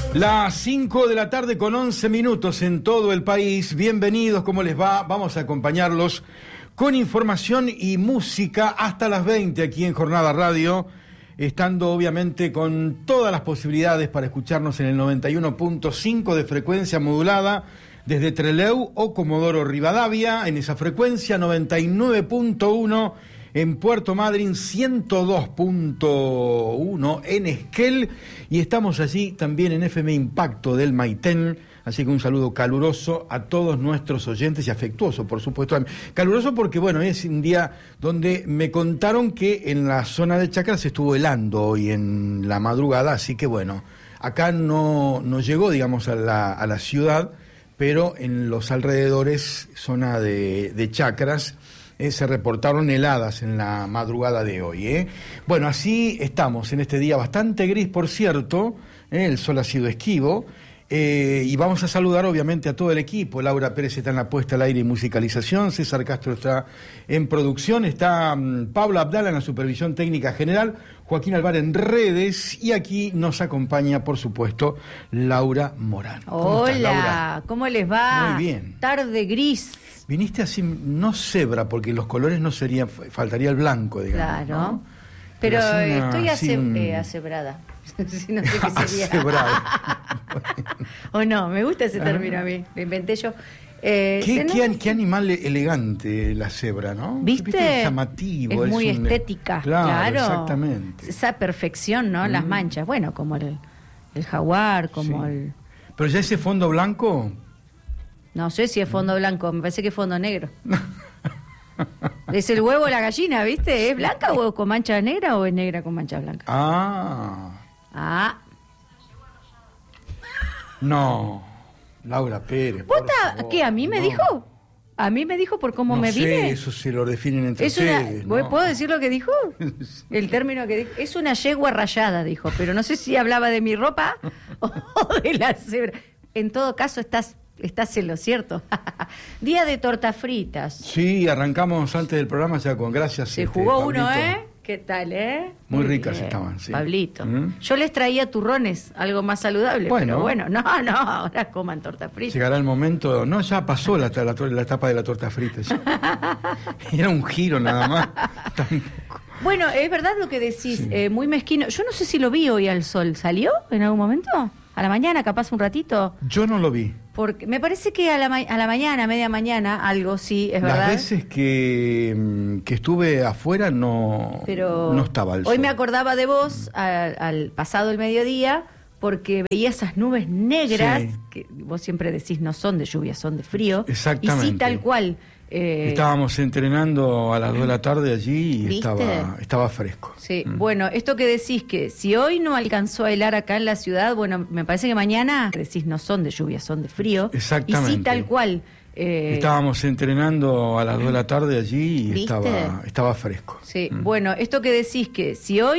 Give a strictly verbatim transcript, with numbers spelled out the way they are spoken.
Las cinco de la tarde con once minutos en todo el país. Bienvenidos, ¿cómo les va? Vamos a acompañarlos con información y música hasta las veinte aquí en Jornada Radio, estando obviamente con todas las posibilidades para escucharnos en el noventa y uno punto cinco de frecuencia modulada desde Trelew o Comodoro Rivadavia, en esa frecuencia noventa y nueve punto uno en Puerto Madryn, ciento dos punto uno en Esquel, y estamos allí también en F M Impacto del Maitén. Así que un saludo caluroso a todos nuestros oyentes y afectuoso, por supuesto. Caluroso porque, bueno, es un día donde me contaron que en la zona de Chacras se estuvo helando hoy en la madrugada, así que, bueno, acá no, no llegó, digamos, a la, a la ciudad, pero en los alrededores, zona de, de Chacras, eh, se reportaron heladas en la madrugada de hoy. ¿eh? Bueno, así estamos en este día bastante gris, por cierto, ¿eh? El sol ha sido esquivo. Eh, y vamos a saludar obviamente a todo el equipo. Laura Pérez está en la puesta al aire y musicalización, César Castro está en producción, está um, Pablo Abdala en la supervisión técnica general, Joaquín Alvar en redes, y aquí nos acompaña, por supuesto, Laura Morán. ¿Cómo Hola, estás, Laura? ¿Cómo les va? Muy bien. Tarde gris. Viniste así, no cebra, porque los colores no serían, faltaría el blanco, digamos. Claro, ¿no? pero, pero una, estoy ace, un... eh, acebrada. Si no sé qué sería. Acebrada. O no, me gusta ese término a mí, lo inventé yo. Eh, ¿Qué, ¿no? qué, qué animal elegante la cebra, ¿no? ¿Viste? ¿Viste? Es llamativo. Es muy es un... estética, claro, claro. Exactamente. Esa perfección, ¿no? Mm. Las manchas, bueno, como el, el jaguar, como sí. el... Pero ya ese fondo blanco... No sé si es fondo blanco, me parece que es fondo negro. Es el huevo de la gallina, ¿viste? ¿Es blanca o con manchas negras o es negra con manchas blancas? Ah... Ah. No, Laura Pérez. ¿Vota? ¿Qué? ¿A mí me no. dijo? ¿A mí me dijo por cómo no me sé, vive? Eso se lo definen entre es ustedes. Una, ¿no? ¿Puedo decir lo que dijo? El término que dijo. Es una yegua rayada, dijo, pero no sé si hablaba de mi ropa o de la cebra. En todo caso, estás... Estás en lo cierto. Día de tortas fritas. Sí, arrancamos antes del programa ya con gracias. Se este, jugó Pablito. uno, ¿eh? ¿Qué tal, eh? Muy, Muy ricas bien. estaban, sí. Pablito. ¿Mm? Yo les traía turrones, algo más saludable. Bueno. Pero bueno, no, no, ahora coman tortas fritas. Llegará el momento... No, ya pasó la, la, la etapa de la torta frita. Era un giro nada más. Tampoco. Bueno, es verdad lo que decís, Sí. eh, muy mezquino. Yo no sé si lo vi hoy al sol. ¿Salió en algún momento? ¿A la mañana, capaz un ratito? Yo no lo vi. Porque me parece que a la, ma- a la mañana, a media mañana, algo sí, es verdad. Las veces que, que estuve afuera no, Pero no estaba el hoy sol. me acordaba de vos al, al pasado el mediodía porque veía esas nubes negras, Sí. que vos siempre decís no son de lluvia, son de frío. Exactamente. Y sí, tal cual. Eh, Estábamos entrenando a las dos de la tarde allí y ¿Viste? estaba, estaba fresco. Sí, Mm. bueno, esto que decís que si hoy no alcanzó a helar acá en la ciudad, bueno, me parece que mañana, decís no son de lluvia, son de frío. Exactamente. Y sí, tal cual. Eh, Estábamos entrenando a las dos de la tarde allí y ¿Viste? estaba, estaba fresco. Sí, Mm. bueno, esto que decís que si hoy